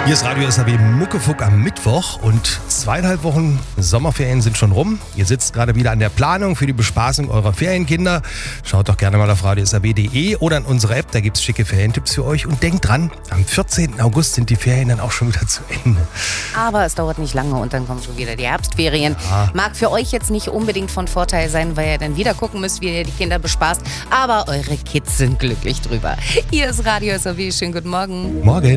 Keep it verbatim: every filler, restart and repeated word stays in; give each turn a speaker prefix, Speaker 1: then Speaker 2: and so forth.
Speaker 1: Hier ist Radio S R W Muckefuck am Mittwoch und zweieinhalb Wochen Sommerferien sind schon rum. Ihr sitzt gerade wieder an der Planung für die Bespaßung eurer Ferienkinder. Schaut doch gerne mal auf radio s r w punkt d e oder in unsere App, da gibt es schicke Ferientipps für euch. Und denkt dran, am vierzehnten August sind die Ferien dann auch schon wieder zu Ende.
Speaker 2: Aber es dauert nicht lange und dann kommen schon wieder die Herbstferien.
Speaker 1: Ja.
Speaker 2: Mag für euch jetzt nicht unbedingt von Vorteil sein, weil ihr dann wieder gucken müsst, wie ihr die Kinder bespaßt. Aber eure Kids sind glücklich drüber. Hier ist Radio S R W, schönen guten Morgen.
Speaker 1: Morgen.